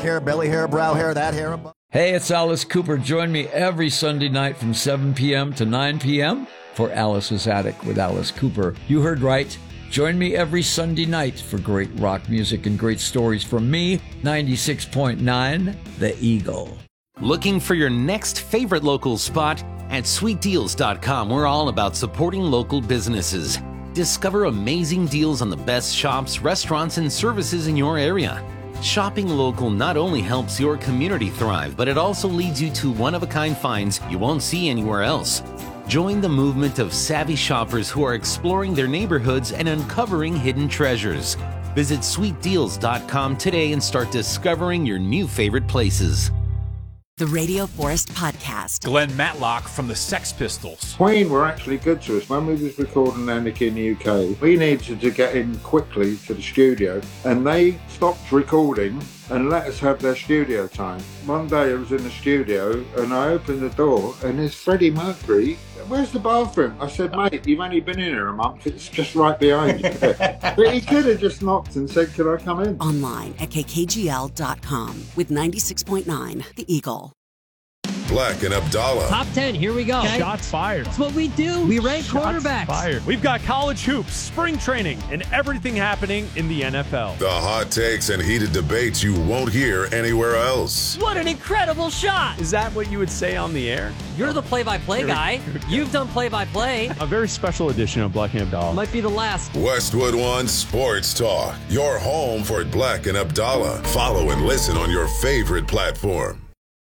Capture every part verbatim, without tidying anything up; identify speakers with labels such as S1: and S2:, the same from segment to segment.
S1: hair, belly hair, brow hair, that hair.
S2: Hey, it's Alice Cooper. Join me every Sunday night from seven p.m. to nine p.m. for Alice's Attic with Alice Cooper. You heard right. Join me every Sunday night for great rock music and great stories from me, ninety-six point nine, The Eagle.
S3: Looking for your next favorite local spot? At sweet deals dot com, we're all about supporting local businesses. Discover amazing deals on the best shops, restaurants, and services in your area. Shopping local not only helps your community thrive, but it also leads you to one-of-a-kind finds you won't see anywhere else. Join the movement of savvy shoppers who are exploring their neighborhoods and uncovering hidden treasures. Visit sweet deals dot com today and start discovering your new favorite places.
S4: The Radio Forest Podcast.
S5: Glenn Matlock from the Sex Pistols.
S6: Queen were actually good to us. When we was recording Anarchy in the U K, we needed to get in quickly to the studio, and they stopped recording and let us have their studio time. One day I was in the studio and I opened the door and there's Freddie Mercury. Where's the bathroom? I said, mate, you've only been in here a month. It's just right behind you. But he could have just knocked and said, could I come in?
S4: Online at k k g l dot com with ninety-six point nine The Eagle.
S7: Black and Abdallah.
S8: Top ten, here we go.
S5: Okay. Shots fired.
S8: That's what we do. We rank
S5: Shots
S8: quarterbacks.
S5: Fired. We've got college hoops, spring training, and everything happening in the N F L.
S7: The hot takes and heated debates you won't hear anywhere else.
S8: What an incredible shot.
S5: Is that what you would say on the air?
S8: You're the play-by-play guy. You've done play-by-play.
S5: A very special edition of Black and Abdallah.
S8: Might be the last.
S7: Westwood One Sports Talk. Your home for Black and Abdallah. Follow and listen on your favorite platform.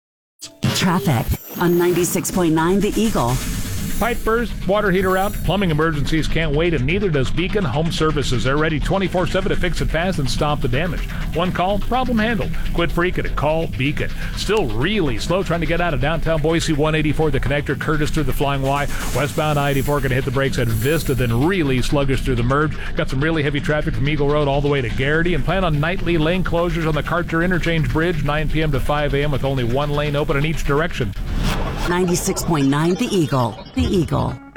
S4: Traffic on ninety-six point nine The Eagle.
S9: Pipe burst, water heater out, plumbing emergencies can't wait, and neither does Beacon Home Services. They're ready twenty-four seven to fix it fast and stop the damage. One call, problem handled. Quit freaking and call Beacon. Still really slow trying to get out of downtown Boise, one eighty-four, the connector, Curtis through the Flying Y. Westbound I eighty-four going to hit the brakes at Vista, then really sluggish through the merge. Got some really heavy traffic from Eagle Road all the way to Garrity, and plan on nightly lane closures on the Carter Interchange Bridge, nine p.m. to five a.m. with only one lane open in each direction.
S4: ninety-six point nine The Eagle. The Eagle.